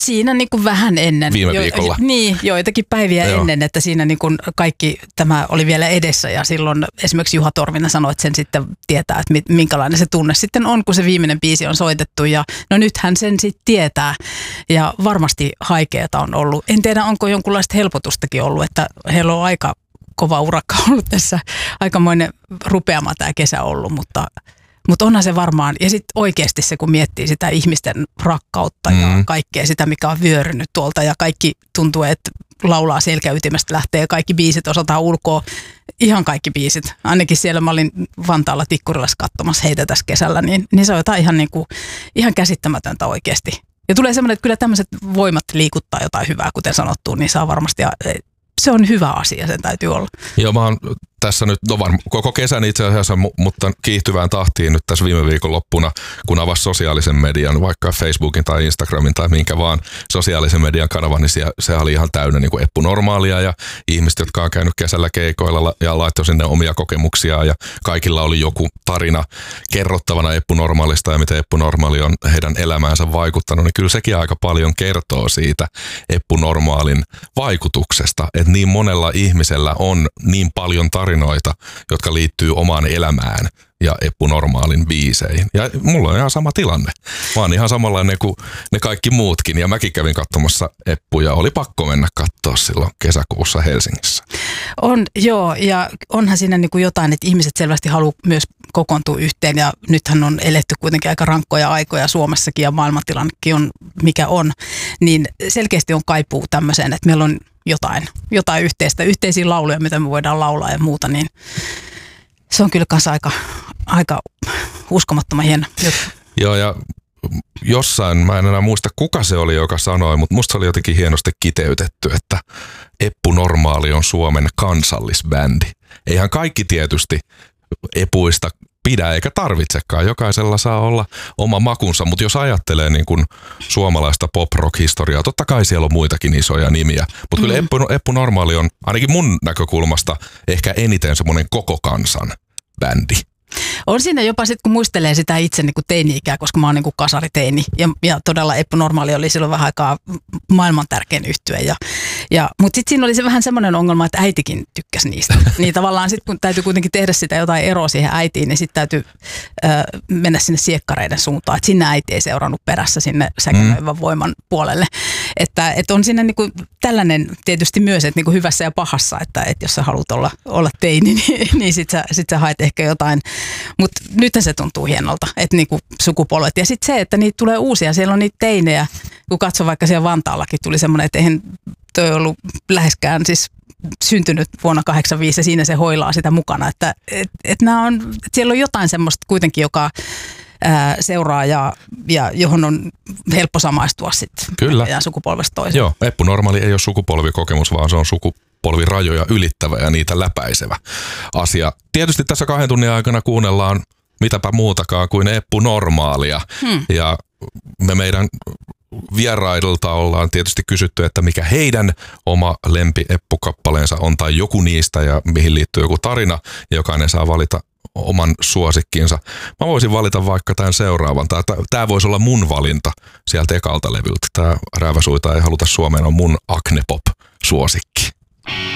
Siinä niin kuin vähän ennen. Viime viikolla. Niin, joitakin päiviä ennen, että siinä niin kuin kaikki tämä oli vielä edessä ja silloin esimerkiksi Juha Torvinen sanoi, että sen sitten tietää, että minkälainen se tunne sitten on, kun se viimeinen biisi on soitettu ja no nythän sen sitten tietää ja varmasti haikeeta on ollut. En tiedä, onko jonkunlaista helpotustakin ollut, että heillä on aika kova urakka ollut tässä, aikamoinen rupeama tämä kesä ollut, mutta onhan se varmaan, ja sitten oikeasti se, kun miettii sitä ihmisten rakkautta ja kaikkea sitä, mikä on vyörynyt tuolta ja kaikki tuntuu, että laulaa selkäytimestä lähtee ja kaikki biisit osataan ulkoa, ihan kaikki biisit. Ainakin siellä mä olin Vantaalla Tikkurilassa katsomassa heitä tässä kesällä, niin se on jotain ihan käsittämätöntä oikeasti. Ja tulee semmoinen, että kyllä tämmöiset voimat liikuttaa jotain hyvää, kuten sanottu, niin saa varmasti, se on hyvä asia, sen täytyy olla. Joo, mä oon tässä nyt, koko kesän itse asiassa, mutta kiihtyvään tahtiin nyt tässä viime viikon loppuna, kun avasi sosiaalisen median, vaikka Facebookin tai Instagramin tai minkä vaan sosiaalisen median kanavan, niin se oli ihan täynnä niin kuin Eppu Normaalia ja ihmiset, jotka on käynyt kesällä keikoilla ja laittoi sinne omia kokemuksia ja kaikilla oli joku tarina kerrottavana Eppu Normaalista ja miten Eppu Normaali on heidän elämäänsä vaikuttanut, niin kyllä sekin aika paljon kertoo siitä Eppu Normaalin vaikutuksesta, että niin monella ihmisellä on niin paljon tarinoita, jotka liittyy omaan elämään ja Eppu Normaalin biiseihin. Ja mulla on ihan sama tilanne. Mä oon ihan samanlainen kuin ne kaikki muutkin. Ja mäkin kävin katsomassa Eppuja. Oli pakko mennä katsoa silloin kesäkuussa Helsingissä. On, joo. Ja onhan siinä niin kuin jotain, että ihmiset selvästi haluaa myös kokoontua yhteen. Ja nythän on eletty kuitenkin aika rankkoja aikoja Suomessakin ja maailmantilannekin on mikä on. Niin selkeästi on kaipuu tämmöiseen, että meillä on jotain yhteisiä lauluja, mitä me voidaan laulaa ja muuta, niin se on kyllä kanssa aika uskomattoman hieno juttu. Joo, ja jossain, mä en enää muista kuka se oli, joka sanoi, mutta musta se oli jotenkin hienosti kiteytetty, että Eppu Normaali on Suomen kansallisbändi. Eihän kaikki tietysti Epuista pidä eikä tarvitsekaan. Jokaisella saa olla oma makunsa, mutta jos ajattelee niin kuin suomalaista pop-rock-historiaa, totta kai siellä on muitakin isoja nimiä. Mutta kyllä Eppu Normaali on ainakin mun näkökulmasta ehkä eniten semmoinen koko kansan bändi. On siinä jopa sitten, kun muistelee sitä itse niin kuin teini-ikää, koska mä oon niin kuin kasariteini. Ja todella Eppu Normaali oli silloin vähän aikaa maailman tärkein yhtye. Mutta sitten siinä oli se vähän semmoinen ongelma, että äitikin tykkäsi niistä. Niin tavallaan sitten, kun täytyy kuitenkin tehdä sitä jotain eroa siihen äitiin, niin sitten täytyy mennä sinne siekkareiden suuntaan. Että sinne äiti ei seurannut perässä sinne säkenöivän voiman puolelle. Että on siinä niin kuin tällainen tietysti myös, että niin kuin hyvässä ja pahassa, että jos sä haluat olla teini, niin sit sä haet ehkä jotain. Mutta nyt se tuntuu hienolta, että niinku sukupolvet. Ja sitten se, että niitä tulee uusia. Siellä on niitä teinejä. Kun katsoo vaikka siellä Vantaallakin tuli semmoinen, että eihän toi ollut läheskään siis syntynyt vuonna 85 ja siinä se hoilaa sitä mukana. Että siellä on jotain semmoista kuitenkin, joka seuraa ja johon on helppo samaistua sitten. Kyllä. Ja sukupolvesta toiseen. Joo, Eppu Normaali ei ole sukupolvikokemus, vaan se on sukupolvirajoja ylittävä ja niitä läpäisevä asia. Tietysti tässä 2 tunnin aikana kuunnellaan mitäpä muutakaan kuin Eppu Normaalia. Ja me meidän vierailta ollaan tietysti kysytty, että mikä heidän oma lempi Eppu-kappaleensa on tai joku niistä ja mihin liittyy joku tarina. Jokainen saa valita oman suosikkinsa. Mä voisin valita vaikka tämän seuraavan. Tämä voisi olla mun valinta sieltä ekalta levyltä. Tämä Rääväsuita ei haluta Suomeen on mun Acne Pop-suosikki.